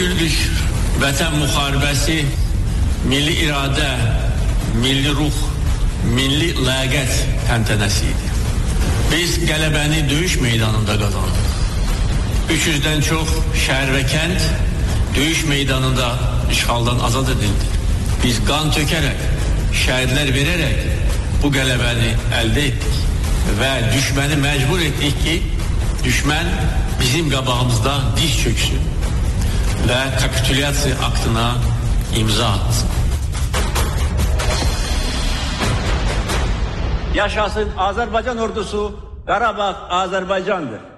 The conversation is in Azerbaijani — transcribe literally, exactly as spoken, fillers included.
günlük vətən müharibəsi milli iradə, milli ruh, milli ləyaqət təntənəsi idi. Biz qələbəni döyüş meydanında qazandık. üç yüzdən çox şəhər və kənd döyüş meydanında işğaldan azad edildi. Biz qan tökərək, şəhidlər verərək bu qələbəni əldə etdik və düşməni məcbur etdik ki, düşmən bizim qabağımızda diz çöksün və kapitulyasiya aktına imza atsın. Yaşasın Azərbaycan ordusu, Qarabağ Azərbaycandır.